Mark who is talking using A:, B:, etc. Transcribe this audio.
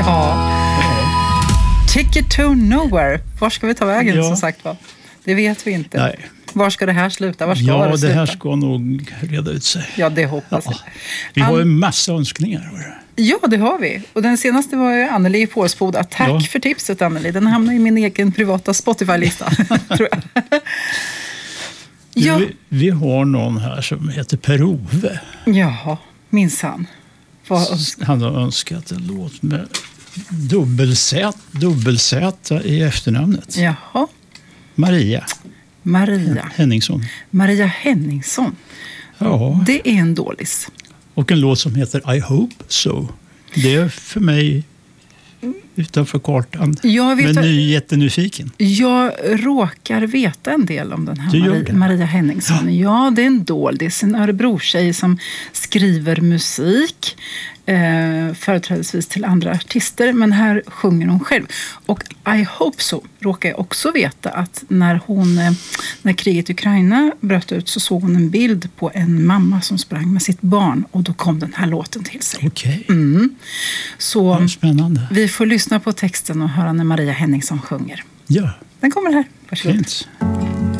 A: Ja. Ticket to nowhere. Var ska vi ta vägen som sagt va? Det vet vi inte.
B: Nej.
A: Var ska det här sluta? Var ska
B: det
A: sluta?
B: här ska nog reda ut sig.
A: Ja, det hoppas jag.
B: Vi har ju en massa önskningar.
A: Ja, det har vi. Och den senaste var ju Anneli i Pålsboda. Tack för tipset, Anneli. Den hamnar i min egen privata Spotify-lista, tror jag.
B: Vi har någon här som heter Per-Ove.
A: Jaha, minsann.
B: Han har önskat en låt med dubbelsäta i efternamnet.
A: Jaha.
B: Maria Henningsson.
A: Maria Henningsson.
B: Ja.
A: Det är en dålis.
B: Och en låt som heter I Hope So. Det är för mig utanför kartan. Men jättenyfiken.
A: Jag råkar veta en del om den här Maria Henningsson. Ja, det är en dålis. En Örebro-tjej som skriver musik. Företrädesvis till andra artister. Men här sjunger hon själv. Och I Hope So råkar jag också veta att när kriget i Ukraina bröt ut så såg hon en bild på en mamma som sprang med sitt barn. Och då kom den här låten till sig.
B: Okej.
A: Så
B: spännande.
A: Vi får lyssna på texten och höra när Maria Henningsson sjunger.
B: Ja.
A: Den kommer här. Varsågod.
B: Fint.